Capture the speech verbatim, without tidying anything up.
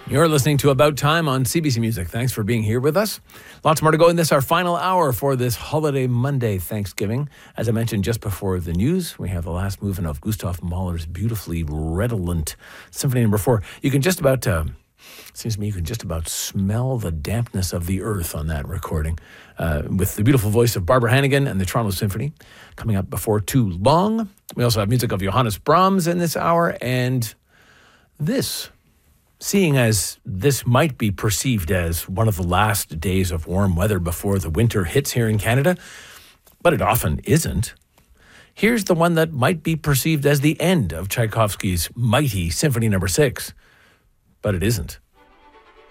You're listening to About Time on C B C Music. Thanks for being here with us. Lots more to go in this, our final hour for this holiday Monday, Thanksgiving. As I mentioned just before the news, we have the last movement of Gustav Mahler's beautifully redolent Symphony Number Four. You can just about, uh, seems to me, you can just about smell the dampness of the earth on that recording, uh, with the beautiful voice of Barbara Hannigan and the Toronto Symphony coming up before too long. We also have music of Johannes Brahms in this hour, and this. Seeing as this might be perceived as one of the last days of warm weather before the winter hits here in Canada, but it often isn't, here's the one that might be perceived as the end of Tchaikovsky's mighty Symphony Number Six, but it isn't.